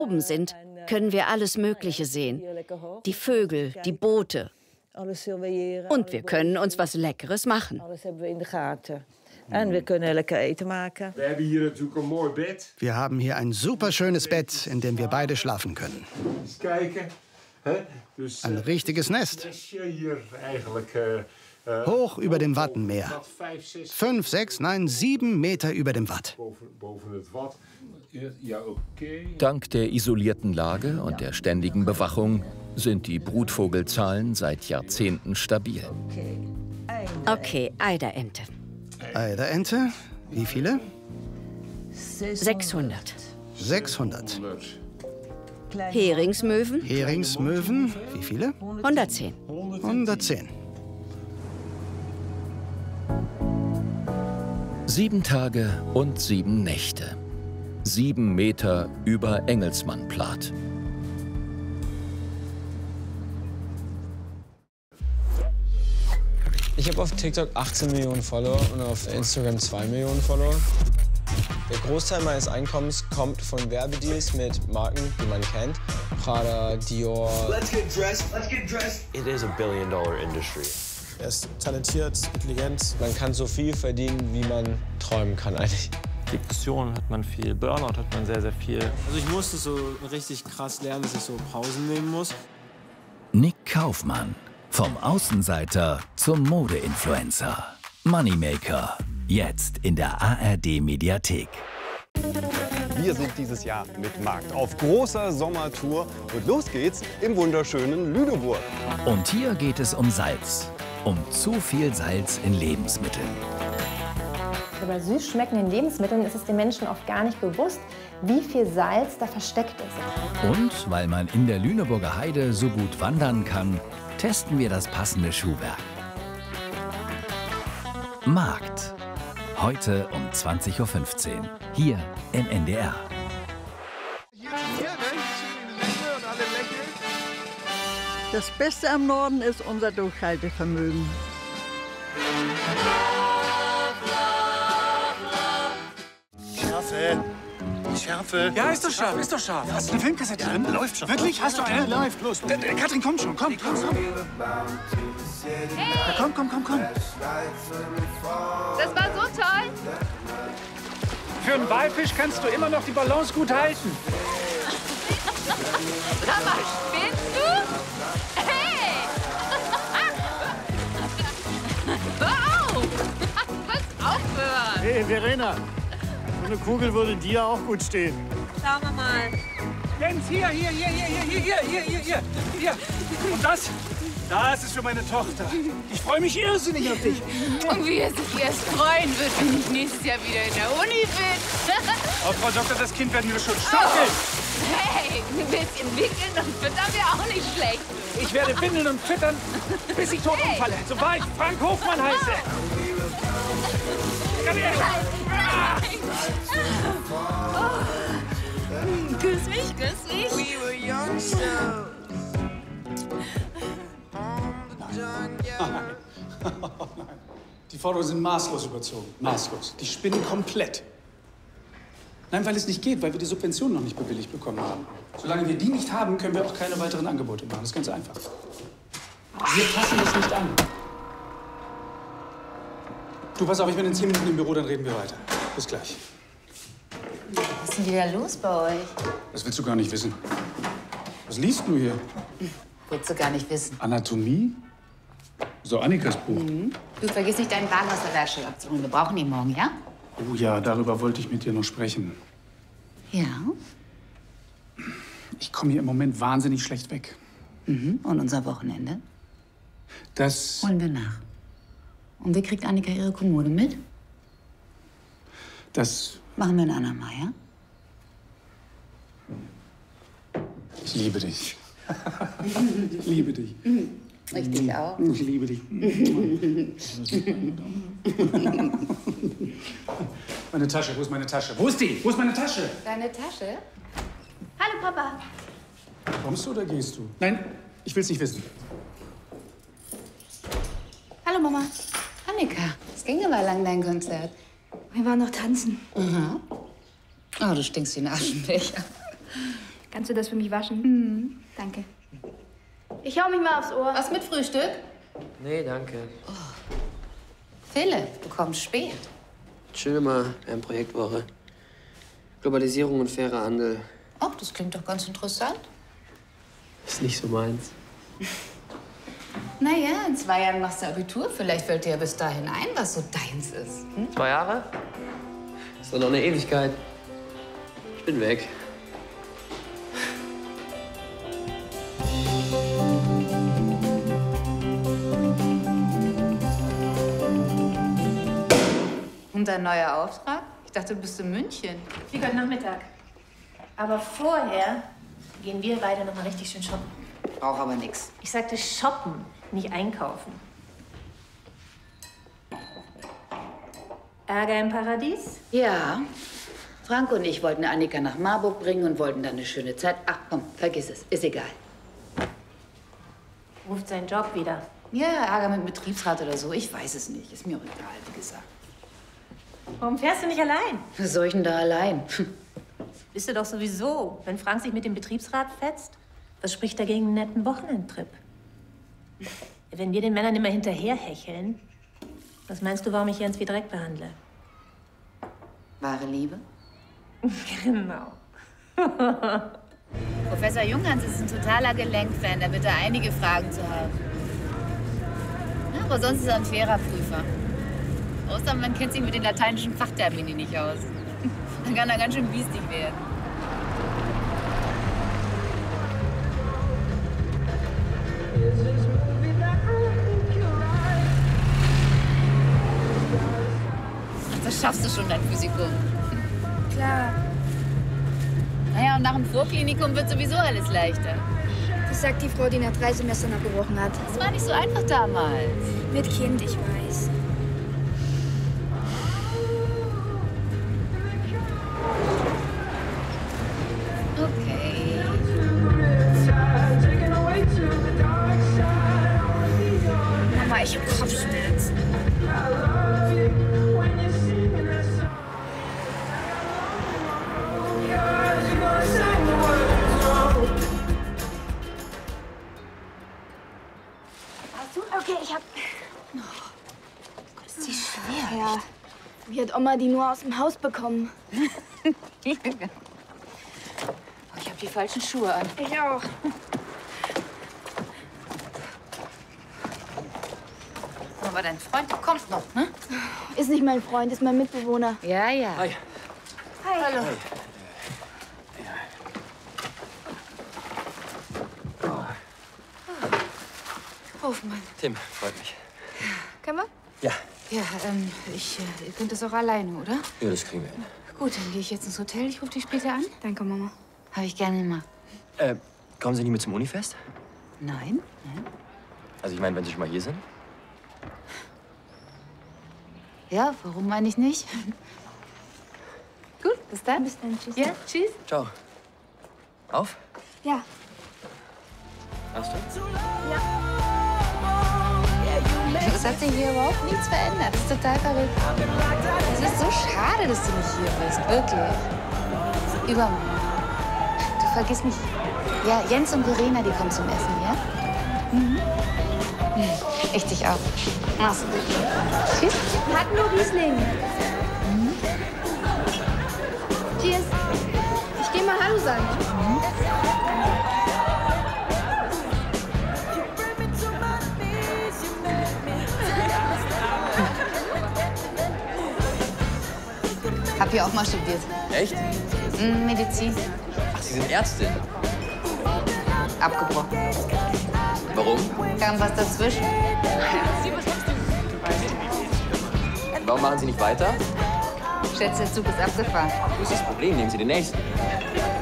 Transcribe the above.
Oben sind, können wir alles Mögliche sehen. Die Vögel, die Boote. Und wir können uns was Leckeres machen. Wir haben hier ein super schönes Bett, in dem wir beide schlafen können. Ein richtiges Nest. Hoch über dem Wattenmeer. 5, 6, nein, 7 Meter über dem Watt. Dank der isolierten Lage und der ständigen Bewachung sind die Brutvogelzahlen seit Jahrzehnten stabil. Okay, Eiderente. Eiderente? Wie viele? 600. 600. Heringsmöwen? Heringsmöwen? Wie viele? 110. 110. 7 Tage und 7 Nächte. 7 Meter über Engelsmann-Plat. Ich habe auf TikTok 18 Millionen Follower und auf Instagram 2 Millionen Follower. Der Großteil meines Einkommens kommt von Werbedeals mit Marken, die man kennt. Prada, Dior. Let's get dressed. Let's get dressed. It is a billion-dollar industry. Er ist talentiert, intelligent. Man kann so viel verdienen, wie man träumen kann eigentlich. Depressionen hat man viel, Burnout hat man sehr, sehr viel. Also ich musste so richtig krass lernen, dass ich so Pausen nehmen muss. Nick Kaufmann. Vom Außenseiter zum Mode-Influencer. Moneymaker. Jetzt in der ARD-Mediathek. Wir sind dieses Jahr mit Markt auf großer Sommertour. Und los geht's im wunderschönen Lüneburg. Und hier geht es um Salz. Um zu viel Salz in Lebensmitteln. Bei süß schmeckenden Lebensmitteln ist es den Menschen oft gar nicht bewusst, wie viel Salz da versteckt ist. Und weil man in der Lüneburger Heide so gut wandern kann, testen wir das passende Schuhwerk. Markt. Heute um 20:15 Uhr. Hier im NDR. Das Beste am Norden ist unser Durchhaltevermögen. Schärfe. Schärfe. Ja, ist doch scharf, ist doch scharf. Hast du eine Filmkassette drin? Läuft schon. Wirklich? Hast du eine? Läuft, los. Katrin, komm schon, komm. Hey. Ja, komm. Das war so toll. Für einen Walfisch kannst du immer noch die Balance gut halten. Sag mal, spinnst du? Hey! Hör auf! Du musst aufhören! Hey, Verena. So eine Kugel würde dir auch gut stehen. Schauen wir mal. Jens, hier. Und das? Das ist für meine Tochter. Ich freue mich irrsinnig auf dich. Und wie er sich erst freuen wird, wenn ich nächstes Jahr wieder in der Uni bin. Oh, Frau Doktor, das Kind werden wir schon stapeln. Oh. Hey, ein bisschen wickeln und füttern wäre auch nicht schlecht. Ich werde windeln und füttern, bis ich tot umfalle. Sobald ich Frank Hofmann heiße. Oh. Küss mich. We were young still. Die Forderungen sind maßlos überzogen. Maßlos. Die spinnen komplett. Nein, weil es nicht geht, weil wir die Subventionen noch nicht bewilligt bekommen haben. Solange wir die nicht haben, können wir auch keine weiteren Angebote machen. Das ist ganz einfach. Wir passen das nicht an. Du, pass auf, ich bin in 10 Minuten im Büro, dann reden wir weiter. Bis gleich. Was ist denn wieder los bei euch? Das willst du gar nicht wissen. Was liest du hier? Willst du gar nicht wissen. Anatomie? So Annikas Buch. Mhm. Du vergiss nicht, deinen Wagen aus der Werkstatt abzuholen. Wir brauchen ihn morgen, ja? Oh ja, darüber wollte ich mit dir noch sprechen. Ja. Ich komme hier im Moment wahnsinnig schlecht weg. Mhm. Und unser Wochenende? Das holen wir nach. Und wie kriegt Annika ihre Kommode mit? Das machen wir ein andermal, ja? Ich liebe dich. Ich liebe dich. Ich dich auch. Ich liebe dich. Meine Tasche, wo ist meine Tasche? Wo ist die? Wo ist meine Tasche? Deine Tasche? Hallo, Papa. Kommst du oder gehst du? Nein, ich will's nicht wissen. Hallo, Mama. Annika, es ging aber lang, dein Konzert. Wir waren noch tanzen. Mhm. Oh, du stinkst wie ein Aschenbecher. Kannst du das für mich waschen? Mhm, danke. Ich hau mich mal aufs Ohr. Was mit Frühstück? Nee, danke. Oh. Philipp, du kommst spät. Chill mal, wir haben Projektwoche. Globalisierung und fairer Handel. Oh, das klingt doch ganz interessant. Ist nicht so meins. Naja, in 2 Jahren machst du Abitur. Vielleicht fällt dir ja bis dahin ein, was so deins ist. Hm? 2 Jahre? Ist doch noch eine Ewigkeit. Ich bin weg. Und dein neuer Auftrag? Ich dachte, du bist in München. Wie heute Nachmittag. Aber vorher gehen wir beide noch mal richtig schön shoppen. Brauch aber nichts. Ich sagte shoppen, nicht einkaufen. Ärger im Paradies? Ja. Frank und ich wollten Annika nach Marburg bringen und wollten dann eine schöne Zeit. Ach komm, vergiss es. Ist egal. Ruft seinen Job wieder. Ja, Ärger mit dem Betriebsrat oder so. Ich weiß es nicht. Ist mir auch egal, wie gesagt. Warum fährst du nicht allein? Was soll ich denn da allein? Bist du doch sowieso. Wenn Frank sich mit dem Betriebsrat fetzt, was spricht dagegen einen netten Wochenendtrip? Wenn wir den Männern immer hinterherhecheln, was meinst du, warum ich Jens wie Dreck behandle? Wahre Liebe? Genau. Professor Junghans ist ein totaler Gelenkfan. Da wird er einige Fragen zu haben. Ja, aber sonst ist er ein fairer Prüfer. Außer man kennt sich mit den lateinischen Fachtermini nicht aus. Dann kann er ganz schön biestig werden. Das schaffst du schon, dein Physikum. Klar. Naja, und nach dem Vorklinikum wird sowieso alles leichter. Das sagt die Frau, die nach 3 Semestern abgebrochen hat. Das war nicht so einfach damals. Mit Kind, ich weiß. Okay. Mama, ich hab Kopfschmerzen. Okay, ich hab... Oh, ist die schwer? Ja. Wie hat Oma die nur aus dem Haus bekommen? Ich hab die falschen Schuhe an. Ich auch. Aber dein Freund, der kommt noch, ne? Ist nicht mein Freund, ist mein Mitbewohner. Ja, ja. Hi. Hi. Hallo. Hofmann. Tim, freut mich. Können wir? Ja. Ja, ihr könnt das auch alleine, oder? Ja, das kriegen wir hin. Gut, dann gehe ich jetzt ins Hotel. Ich rufe dich später an. Danke, Mama. Habe ich gerne gemacht. Kommen Sie nicht mit zum Unifest? Nein? Also ich meine, wenn Sie schon mal hier sind? Ja, warum eigentlich nicht? Gut, bis dann. Bis dann, tschüss. Ja, tschüss. Ciao. Auf? Ja. Hast du? Ja. Es hat sich hier überhaupt nichts verändert. Das ist total verrückt. Es ist so schade, dass du nicht hier bist. Wirklich. Übermorgen. Du vergiss nicht. Ja, Jens und Verena, die kommen zum Essen, ja? Mhm. Ich dich auch. Mach's gut. Tschüss. Hat nur Riesling. Mhm. Cheers. Ich geh mal Hallo sagen. Mhm. Hab hier auch mal studiert. Echt? Medizin. Ach, Sie sind Ärztin? Abgebrochen. Warum? Kam was dazwischen. Warum machen Sie nicht weiter? Schätze, der Zug ist abgefahren. Wo ist das Problem? Nehmen Sie den nächsten.